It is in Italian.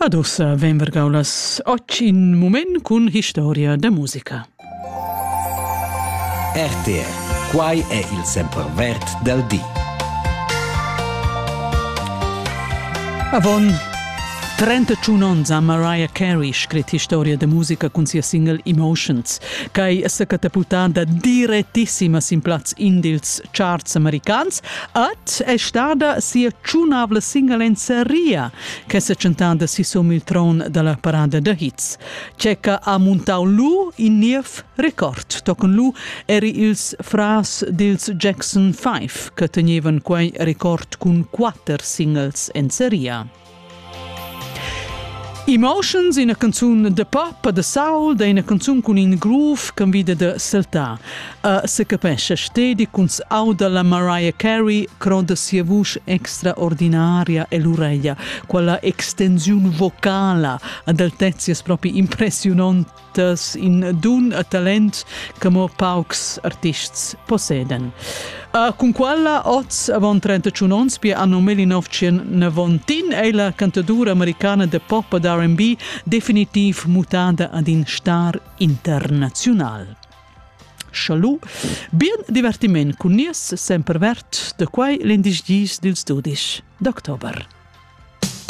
Adus ven vergaulas och in moment cun historia da musica. RTR, quai è il sempervert del dì. Avon 31 ans a Mariah Carey scrit historia da musica con sia single Emotions, che si catapultada direttissimas in plaz in dils charts americans et è stata sia ciunavla single in seria che si centanda si som il tron della parada de hits. C'è che ha montau lu in niev record. Tocan lu eri ils fras dils Jackson 5 che tenevan quei record con 4 singles in seria. Emotions, una canzun de pop, de soul, de una canzun con in groove che vide de saltar. Se capisce, stedi con auda la Mariah Carey, croda sia voce extraordinaria e l'orelia, quella extensione vocale ad altezias proprio impressionantes in dun a talent che mo paucs artists posseden. Con quella oz avon 31 ans per anno 1990 è la cantadura americana de pop ed R&B definitiv mutada ad in star internazional. Schalu, bien divertiment con nies sempervert de quai l'indisgis dils 12 d'october.